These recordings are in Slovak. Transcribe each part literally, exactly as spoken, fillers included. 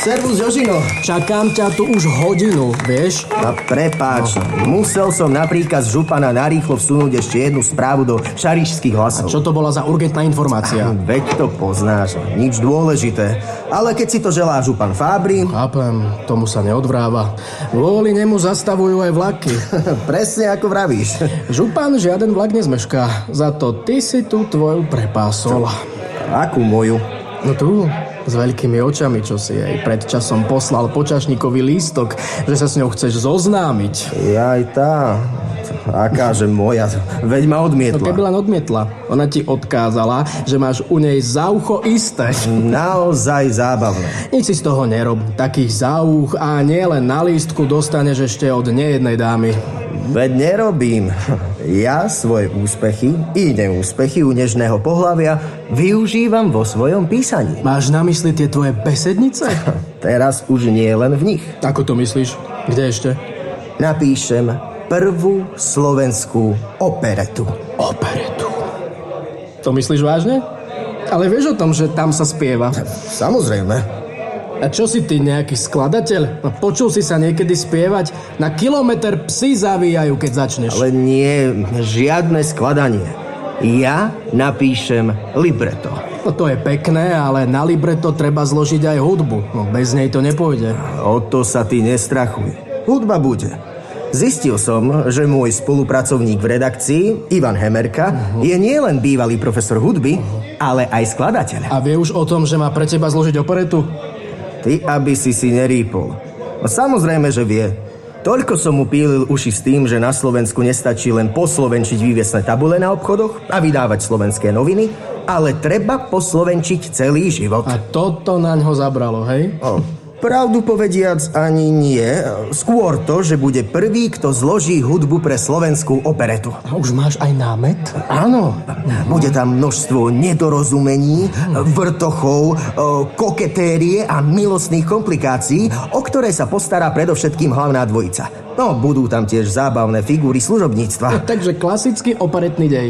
Servus, Jožino. Čakám ťa tu už hodinu, vieš? A prepáč, no. Musel som na príkaz župana narýchlo vsunúť ešte jednu správu do šarišských hlasov. A čo to bola za urgentná informácia? Ah, veď to poznáš, nič dôležité. Ale keď si to želá župan Fábri... Chápem, tomu sa neodvráva. Kvôli nemu zastavujú aj vlaky. Presne ako vravíš. Župan žiaden vlak nezmešká. Za to ty si tu tvoju prepásol. Akú moju? No tu... s veľkými očami, čo si jej pred časom poslal počašníkový lístok, že sa s ňou chceš zoznámiť. Jaj tá, akáže moja, veď ma odmietla. No keby len odmietla, ona ti odkázala, že máš u nej za ucho isté. Naozaj zábavné. Nič si z toho nerob, takých záuch a nie len na lístku dostaneš ešte od nejednej dámy. Veď nerobím. Ja svoje úspechy i neúspechy u nežného pohlavia využívam vo svojom písaní. Máš na mysli tie tvoje besednice? Teraz už nie len v nich. Ako to myslíš? Kde ešte? Napíšem prvú slovenskú operetu. Operetu? To myslíš vážne? Ale vieš o tom, že tam sa spieva? Samozrejme. A čo si ty, nejaký skladateľ? No, počul si sa niekedy spievať? Na kilometr psi zavíjajú, keď začneš. Ale nie, žiadne skladanie. Ja napíšem libreto. No to je pekné, ale na libreto treba zložiť aj hudbu. No bez nej to nepôjde. O to sa ty nestrachuj. Hudba bude. Zistil som, že môj spolupracovník v redakcii, Ivan Hemerka, uh-huh. je nielen bývalý profesor hudby, uh-huh. ale aj skladateľ. A vie už o tom, že má pre teba zložiť operetu? Ty, aby si si nerýpol. No samozrejme, že vie. Toľko som mu pílil uši s tým, že na Slovensku nestačí len poslovenčiť vývesné tabule na obchodoch a vydávať slovenské noviny, ale treba poslovenčiť celý život. A toto naňho zabralo, hej? O, pravdu povediac ani nie. Skôr to, že bude prvý, kto zloží hudbu pre slovenskú operetu. A už máš aj námet? Áno. Bude tam množstvo nedorozumení, vrtochov, koketérie a milostných komplikácií, o ktoré sa postará predovšetkým hlavná dvojica. No, budú tam tiež zábavné figúry služobníctva. No, takže klasický operetný dej.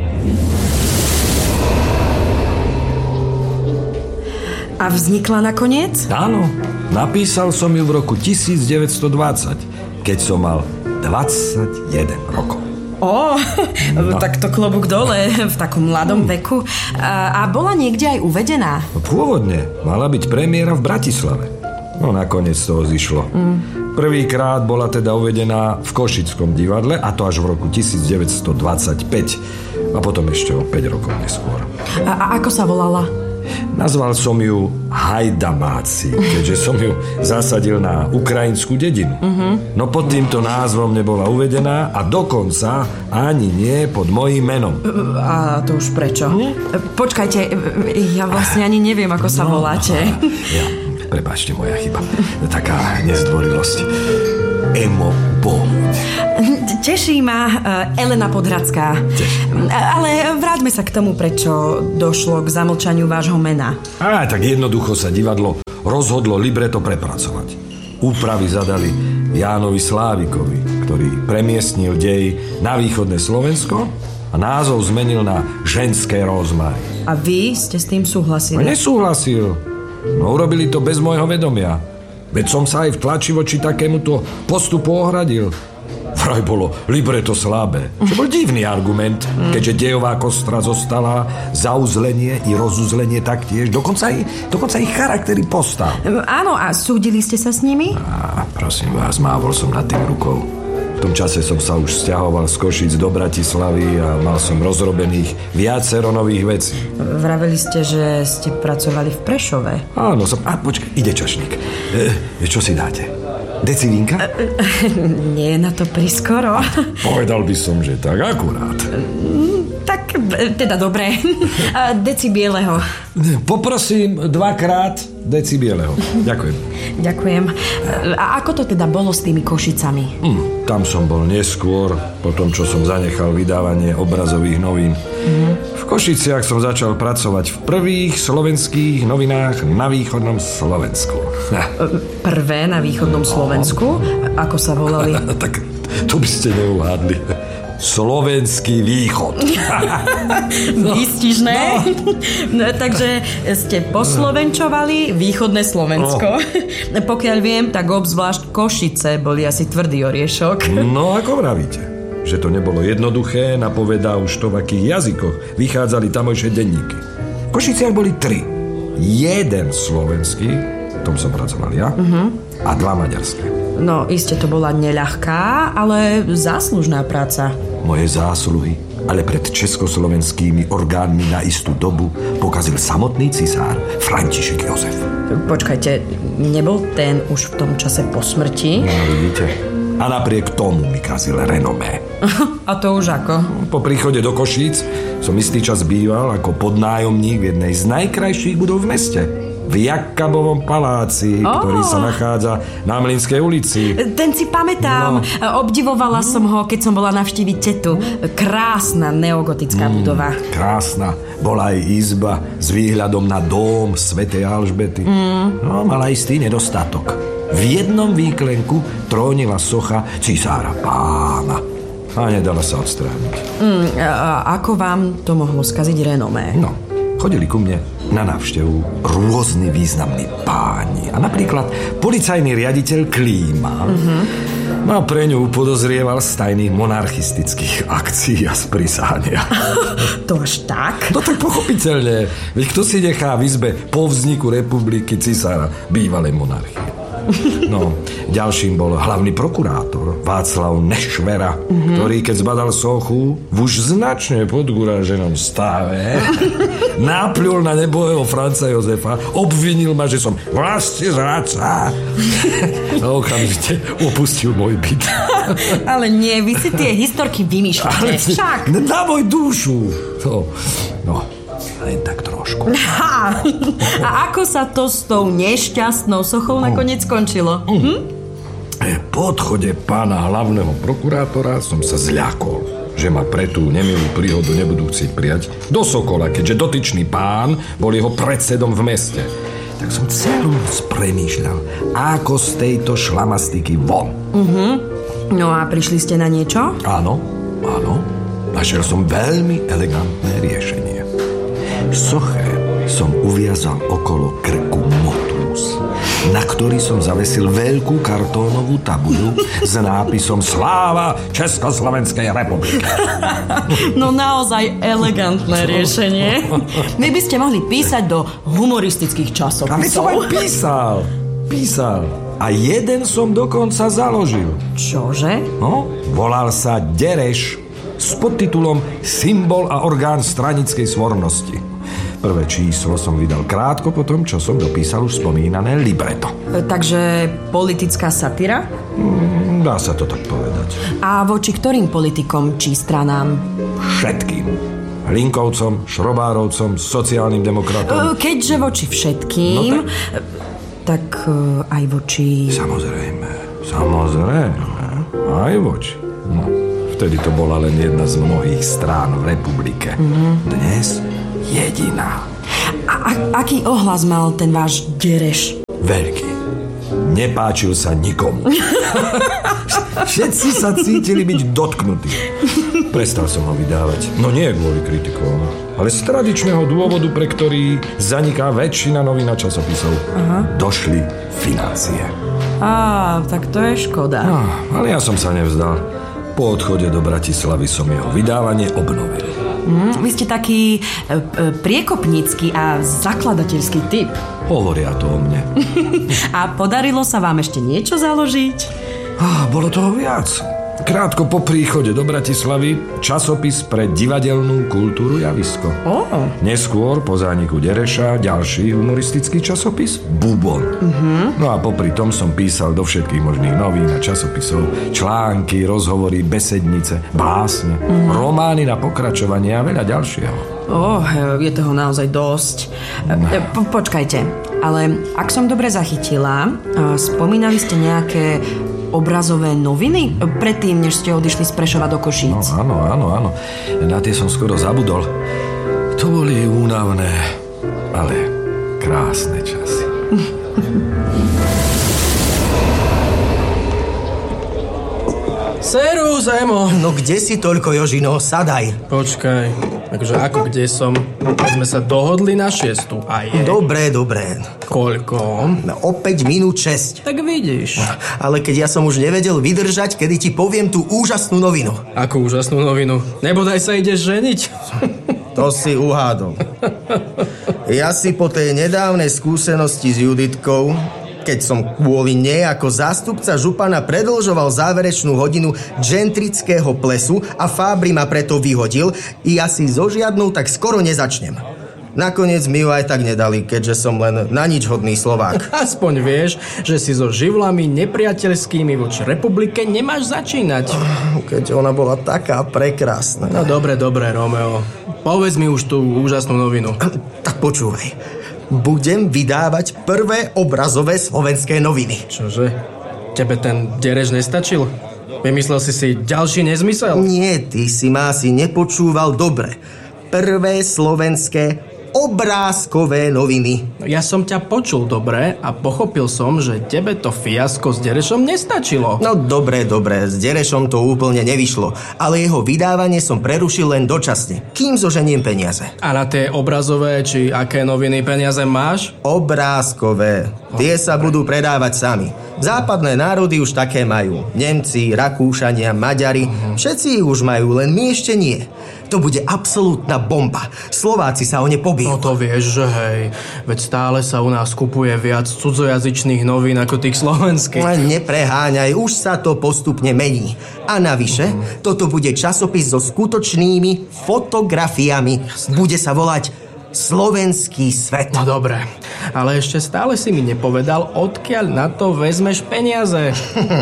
A vznikla nakoniec? Áno, napísal som ju v roku devätnásťstodvadsať, keď som mal dvadsaťjeden rokov. Ó, no. Tak to klobúk dole v takom mladom mm. veku. A, a bola niekde aj uvedená? Pôvodne mala byť premiéra v Bratislave. No nakoniec toho zišlo. Mm. Prvýkrát bola teda uvedená v Košickom divadle, a to až v roku devätnásťstodvadsaťpäť. A potom ešte o päť rokov neskôr. A, a ako sa volala? Nazval som ju Hajdamáci, keďže som ju zasadil na ukrajinskú dedinu. Uh-huh. No pod týmto názvom nebola uvedená a dokonca ani nie pod mojím menom. A to už prečo? Hm? Počkajte, ja vlastne ani neviem, ako sa no, voláte. Ja, prepáčte, moja chyba. Taká nezdvorilosť. Emo Bohuň. Teší ma Elena Podhradská. Ale vráťme sa k tomu, prečo došlo k zamlčaniu vášho mena. Á, tak jednoducho sa divadlo rozhodlo libreto prepracovať. Úpravy zadali Jánovi Slávikovi, ktorý premiestnil dej na východné Slovensko a názov zmenil na Ženské rozmary. A vy ste s tým súhlasili? No, nesúhlasil. No urobili to bez môjho vedomia. Veď som sa aj v tlači voči takémuto postupu ohradil. Vraj bolo libreto slabé. Čo bol divný argument, keďže dejová kostra zostala, zauzlenie i rozuzlenie taktiež, dokonca i, dokonca i charaktery postav. Áno, a súdili ste sa s nimi? Á, prosím vás, mávol som nad tým rukou. V tom čase som sa už sťahoval z Košíc do Bratislavy a mal som rozrobených viacero nových vecí. Vraveli ste, že ste pracovali v Prešove. Áno, som... A počkaj, ide čašník. E, čo si dáte? Decivínka? Nie je na to priskoro. Povedal by som, že tak akurát. Tak, teda dobre. Deci bieleho. Poprosím dvakrát deci bieleho. Ďakujem. Ďakujem. A ako to teda bolo s tými Košicami? Hm, tam som bol neskôr, po tom, čo som zanechal vydávanie obrazových novín. Mm. V Košiciach som začal pracovať v prvých slovenských novinách na východnom Slovensku. Prvé na východnom Slovensku? Ako sa volali? Tak to by ste neuhádli. Slovenský východ. No. Výstižné. No. No, takže ste poslovenčovali východné Slovensko. No. Pokiaľ viem, tak obzvlášť Košice boli asi tvrdý oriešok. No, ako vravíte? Že to nebolo jednoduché, napovedá už to, v akých jazykoch vychádzali tamojšie denníky. V Košiciach boli tri. Jeden slovenský, v tom som pracoval ja, uh-huh. a dva maďarské. No, iste to bola neľahká, ale záslužná práca. Moje zásluhy, ale pred československými orgánmi na istú dobu pokazil samotný cisár František Jozef. Počkajte, nebol ten už v tom čase po smrti? No, vidíte. A napriek tomu mi kazil renomé. A to už ako? Po príchode do Košíc som istý čas býval ako podnájomník v jednej z najkrajších budov v meste. V Jakabovom paláci, oh. ktorý sa nachádza na Mlynskej ulici. Ten si pamätám. No. Obdivovala mm. som ho, keď som bola navštíviť tetu. Krásna neogotická mm, budova. Krásna. Bola aj izba s výhľadom na dóm svätej Alžbety. Mm. No, mala istý nedostatok. V jednom výklenku trónila socha cisára pána. A nedala sa odstrániť. Mm, a ako vám to mohlo skaziť renomé? No, chodili ku mne na návštevu rôzni významní páni. A napríklad policajný riaditeľ Klíma uh-huh. ma pre ňu podozrieval z tajných monarchistických akcií a sprisania. To až tak? No tak pochopiteľne. Veď kto si nechá v izbe po vzniku republiky cisára bývalej monarchie? No, ďalším bol hlavný prokurátor Václav Nešvera, mm-hmm. ktorý keď zbadal sochu v už značne podguráženom stave nápľul na nebohého Franca Jozefa, obvinil ma, že som vlastizradca a okamžite opustil môj byt. Ale nie, vy si tie historky vymýšľate. Však. Na môj dušu. To, no, len tak trošku. Ha. A ako sa to s tou nešťastnou sochou nakoniec skončilo? Hm? Po odchode pána hlavného prokurátora som sa zľakol, že ma pre tú nemilú príhodu nebudú chcieť prijať do Sokola, keďže dotyčný pán bol jeho predsedom v meste. Tak som celú noc premýšľal, ako z tejto šlamastiky von. Uh-huh. No a prišli ste na niečo? Áno, áno. Našiel som veľmi elegantné riešenie. Soche som uviazal okolo krku motús, na ktorý som zavesil veľkú kartónovú tabuľu s nápisom Sláva Československej republiky. No naozaj elegantné riešenie. Vy by ste mohli písať do humoristických časopisov. A my som aj písal. Písal. A jeden som dokonca založil. Čože? No, volal sa Dereš s podtitulom Symbol a orgán stranickej svornosti. Prvé číslo som vydal krátko po tom, čo som dopísal už spomínané libreto. Takže politická satyra? Mm, dá sa to tak povedať. A voči ktorým politikom či stranám? Všetkým. Hlinkovcom, Šrobárovcom, sociálnym demokratom. Keďže voči všetkým, no tak... tak aj voči... Samozrejme, samozrejme. Aj voči. No, vtedy to bola len jedna z mnohých strán v republike. Mm-hmm. Dnes jediná. A, a aký ohlas mal ten váš Dereš? Veľký. Nepáčil sa nikomu. Všetci sa cítili byť dotknutí. Prestal som ho vydávať. No nie kvôli kritikom, ale z tradičného dôvodu, pre ktorý zaniká väčšina novín a časopisov. Aha. Došli financie. Á, tak to je škoda. No, ale ja som sa nevzdal. Po odchode do Bratislavy som jeho vydávanie obnovil. Mm, vy ste taký e, e, priekopnícky a zakladateľský typ. Hovoria to o mne. A podarilo sa vám ešte niečo založiť? Ah, bolo toho viac. Krátko po príchode do Bratislavy časopis pre divadelnú kultúru Javisko. Oh. Neskôr po zániku Dereša ďalší humoristický časopis Bubon. Uh-huh. No a popri tom som písal do všetkých možných novín a časopisov články, rozhovory, besednice, básne, uh-huh. romány na pokračovanie a veľa ďalšieho. Oh, je toho naozaj dosť. Po, počkajte, ale ak som dobre zachytila, spomínali ste nejaké obrazové noviny predtým, než ste odišli z Prešova do Košíc. No áno, áno, áno. Na tie som skoro zabudol. To boli únavné, ale krásne časy. Serus, Emo. No kde si toľko, Jožino? Sadaj. Počkaj, takže ako kde som? Keď sme sa dohodli na šiestu a je... Dobre, dobre. Koľko? No, opäť minút šesť. Tak vidíš. Ale keď ja som už nevedel vydržať, kedy ti poviem tú úžasnú novinu. Akú úžasnú novinu? Nebodaj sa ideš ženiť? To si uhádol. Ja si po tej nedávnej skúsenosti s Juditkou, keď som kvôli nej ako zástupca župana predĺžoval záverečnú hodinu džentrického plesu a Fábri ma preto vyhodil, i ja si so žiadnou tak skoro nezačnem. Nakoniec mi ju aj tak nedali, keďže som len na nič hodný Slovák. Aspoň vieš, že si so živlami nepriateľskými voči republike nemáš začínať. Keď ona bola taká prekrásna. No dobre, dobre, Romeo. Povedz mi už tú úžasnú novinu. Tak počúvaj. Budem vydávať prvé obrazové slovenské noviny. Čože? Tebe ten dereš nestačil? Vymyslel si si ďalší nezmysel? Nie, ty si ma asi nepočúval dobre. Prvé slovenské obrázkové noviny. Ja som ťa počul dobre a pochopil som, že tebe to fiasko s derešom nestačilo. No dobre, dobre, s derešom to úplne nevyšlo, ale jeho vydávanie som prerušil len dočasne, kým zoženiem peniaze. A na tie obrazové, či aké noviny peniaze máš? Obrázkové. Tie sa budú predávať sami. Západné národy už také majú. Nemci, Rakúšania, Maďari, všetci ich už majú, len my ešte nie. To bude absolútna bomba. Slováci sa o ne pobijú. No to vieš, že hej. Veď stále sa u nás kupuje viac cudzojazyčných novín ako tých slovenských. Len nepreháňaj, už sa to postupne mení. A navyše, mm. toto bude časopis so skutočnými fotografiami. Jasne. Bude sa volať Slovenský svet. No dobre, ale ešte stále si mi nepovedal, odkiaľ na to vezmeš peniaze.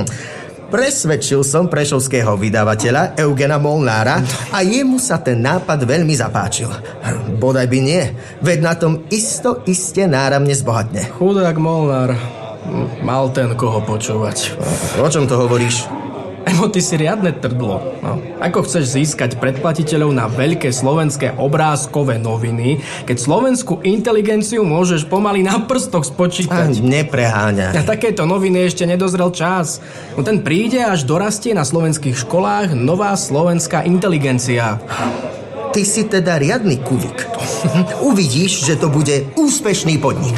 Presvedčil som prešovského vydavateľa Eugena Molnára a jemu sa ten nápad veľmi zapáčil. Bodaj by nie, veď na tom isto iste náramne zbohatne. Chudák Molnár, mal ten koho počúvať. O čom to hovoríš? Emo, ty si riadne trdlo. No. Ako chceš získať predplatiteľov na veľké slovenské obrázkové noviny, keď slovenskú inteligenciu môžeš pomaly na prstoch spočítať? A nepreháňa. A takéto noviny ešte nedozrel čas. No ten príde, až dorastie na slovenských školách nová slovenská inteligencia. Ty si teda riadny kuvík. Uvidíš, že to bude úspešný podnik.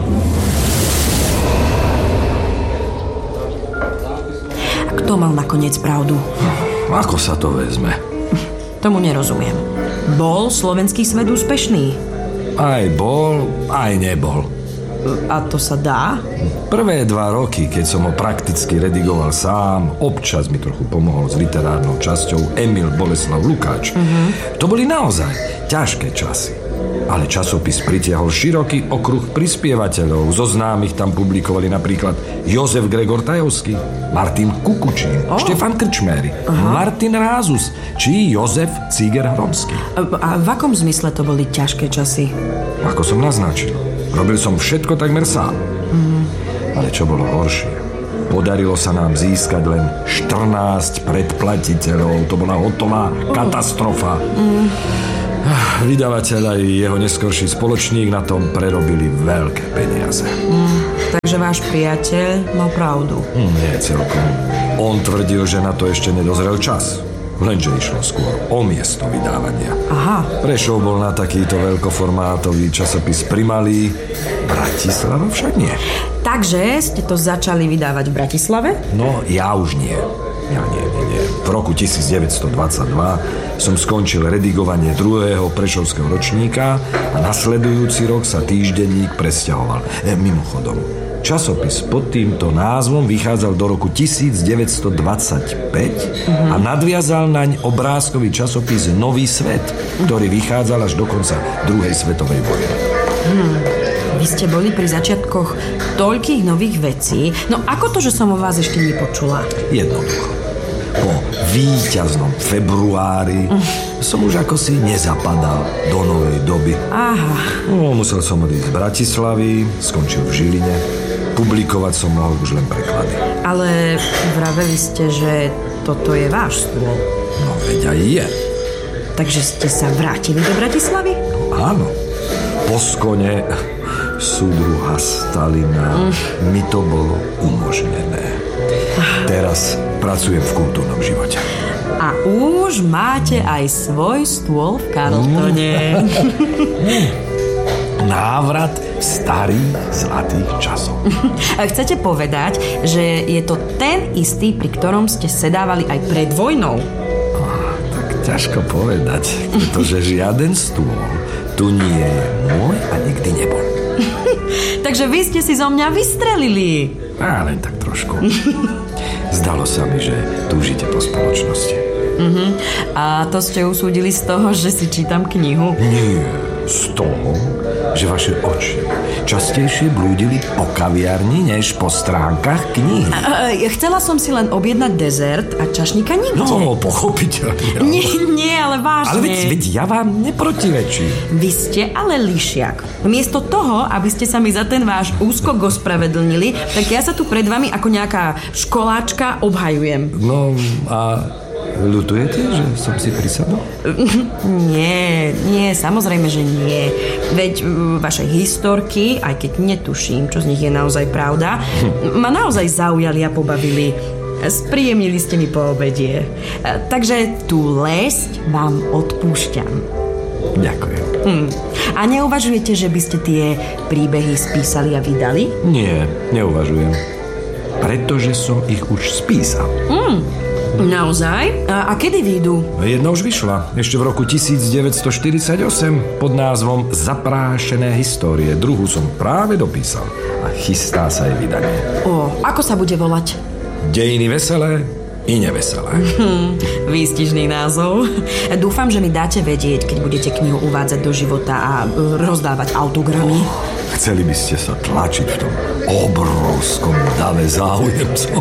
Kto mal nakoniec pravdu? Ako sa to vezme? Tomu nerozumiem. Bol slovenský svet úspešný? Aj bol, aj nebol. A to sa dá? Prvé dva roky, keď som ho prakticky redigoval sám, občas mi trochu pomohol s literárnou časťou Emil Boleslav Lukáč. Uh-huh. To boli naozaj ťažké časy. Ale časopis pritiahol široký okruh prispievateľov. Zo známych tam publikovali napríklad Jozef Gregor Tajovský, Martin Kukučín, oh. Štefan Krčméry, uh-huh. Martin Rázus či Jozef Cíger-Hromský. A, a v akom zmysle to boli ťažké časy? Ako som naznačil, robil som všetko takmer sám. Uh-huh. Ale čo bolo horšie? Podarilo sa nám získať len štrnásť predplatiteľov. To bola hotová uh-huh. katastrofa. Uh-huh. Vydavateľ aj jeho neskorší spoločník na tom prerobili veľké peniaze. Mm, takže váš priateľ mal pravdu. Mm, nie celkom. On tvrdil, že na to ešte nedozrel čas. Lenže išlo skôr o miesto vydávania. Aha. Prešov bol na takýto veľkoformátový časopis primalý, Bratislava však nie. Takže ste to začali vydávať v Bratislave? No, ja už nie. Ja nie, nie, nie. V roku devätnásťstodvadsaťdva som skončil redigovanie druhého prešovského ročníka a nasledujúci rok sa týždenník presťahoval. E, mimochodom, časopis pod týmto názvom vychádzal do roku devätnásťstodvadsaťpäť uh-huh. a nadviazal naň obrázkový časopis Nový svet, ktorý vychádzal až do konca druhej svetovej vojny. Hmm. Vy ste boli pri začiatkoch toľkých nových vecí. No ako to, že som o vás ešte nepočula? Jednoducho. Po víťaznom februári mm. som už ako si nezapadal do novej doby. Aha. No, musel som odísť z Bratislavy, skončil v Žiline. Publikovať som mohol už len preklady. Ale vraveli ste, že toto je váš stôl. No veď aj je. Takže ste sa vrátili do Bratislavy? No, áno. Po skone súdruha Stalina mm. mi to bolo umožnené. teraz pracujem v kultúrnom živote. A už máte aj svoj stôl v Carltone. Návrat starých zlatých časov. Chcete povedať, že je to ten istý, pri ktorom ste sedávali aj pred vojnou? Ah, tak ťažko povedať, pretože žiaden stôl tu nie je môj a nikdy nebol. Takže vy ste si zo mňa vystrelili. Á, len tak trošku. Zdalo sa mi, že túžite po spoločnosti. Uh-huh. A to ste usúdili z toho, že si čítam knihu? Nie, z toho, že vaše oči častejšie blúdili po kaviarni, než po stránkach knihy. A, chcela som si len objednať dezert a čašníka nikde. No, pochopiteľne. Nie, nie, ale vážne. Ale veď, veď ja vám neprotirečím. Vy ste ale lišiak. Miesto toho, aby ste sa mi za ten váš úskok ospravedlnili, tak ja sa tu pred vami ako nejaká školáčka obhajujem. No a ľutujete, že som si prisadol? Nie, nie, samozrejme, že nie. Veď vaše historky, aj keď netuším, čo z nich je naozaj pravda, ma naozaj zaujali a pobavili. Spríjemnili ste mi po obedie. Takže tú lesť vám odpúšťam. Ďakujem. Hm. A neuvažujete, že by ste tie príbehy spísali a vydali? Nie, neuvažujem. Pretože som ich už spísal. Hm. Naozaj? A, a kedy vyjdú? Jedna už vyšla. Ešte v roku devätnásťstoštyridsaťosem pod názvom Zaprášené histórie. Druhú som práve dopísal. A chystá sa jej vydanie. O, ako sa bude volať? Dejiny veselé i neveselé. Hm, výstižný názov. Dúfam, že mi dáte vedieť, keď budete knihu uvádzať do života a rozdávať autogramy. Oh, chceli by ste sa tlačiť v tom obrovskom dave záujemcov.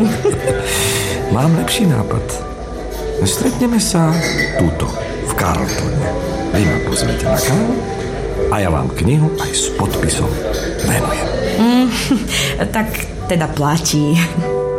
Mám lepší nápad. Stretneme sa tuto, v Carltone. Vy ma pozvete na kávu a ja vám knihu aj s podpisom venujem. Mm, tak teda platí.